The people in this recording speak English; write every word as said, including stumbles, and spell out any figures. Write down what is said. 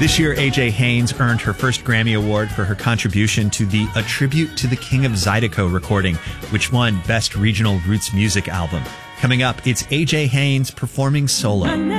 This year, A J Haynes earned her first Grammy Award for her contribution to the A Tribute to the King of Zydeco recording, which won Best Regional Roots Music Album. Coming up, it's A J Haynes performing solo.